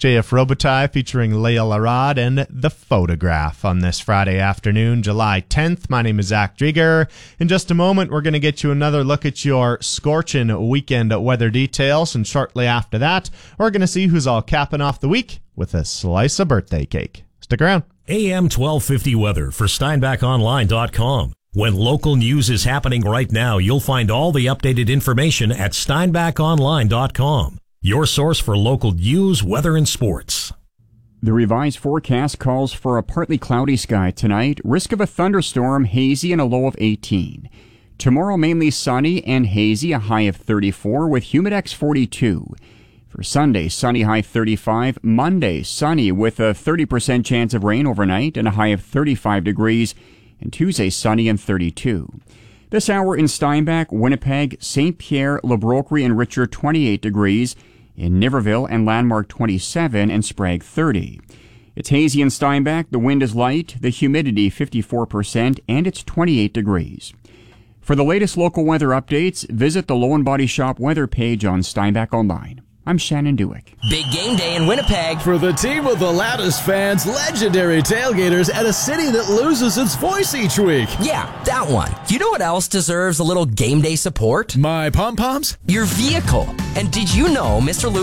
JF Robitaille featuring Leah Larad and The Photograph on this Friday afternoon, July 10th. My name is Zach Drieger. In just a moment, we're going to get you another look at your scorching weekend weather details, and shortly after that, we're going to see who's all capping off the week with a slice of birthday cake. Stick around. AM 1250 weather for SteinbachOnline.com. When local news is happening right now, you'll find all the updated information at SteinbachOnline.com. Your source for local news, weather, and sports. The revised forecast calls for a partly cloudy sky tonight, risk of a thunderstorm, hazy, and a low of 18. Tomorrow, mainly sunny and hazy, a high of 34 with humidex 42. For Sunday, sunny, high 35. Monday, sunny with a 30% chance of rain overnight and a high of 35 degrees. And Tuesday, sunny and 32. This hour in Steinbach, Winnipeg, St. Pierre, Le Brocquerie, and Richard, 28 degrees. In Niverville and Landmark, 27, and Sprague, 30. It's hazy in Steinbach, the wind is light, the humidity 54%, and it's 28 degrees. For the latest local weather updates, visit the Low & Body Shop weather page on Steinbach Online. I'm Shannon Dewick. Big game day in Winnipeg. For the team of the loudest fans, legendary tailgaters, and a city that loses its voice each week. Yeah, that one. You know what else deserves a little game day support? My pom-poms? Your vehicle. And did you know Mr. Lou